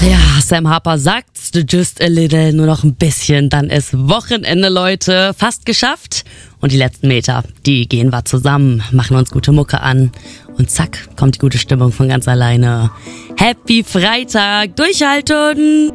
Ja, Sam Harper sagt's, just a little, nur noch ein bisschen, dann ist Wochenende, Leute, fast geschafft. Und die letzten Meter, die gehen wir zusammen, machen uns gute Mucke an und zack, kommt die gute Stimmung von ganz alleine. Happy Freitag, durchhalten!